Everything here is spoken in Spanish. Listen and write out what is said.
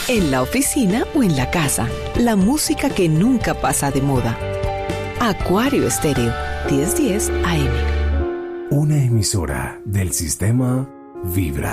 en la oficina o en la casa. La música que nunca pasa de moda. Acuario Estéreo, 1010 AM. Una emisora del sistema Vibra.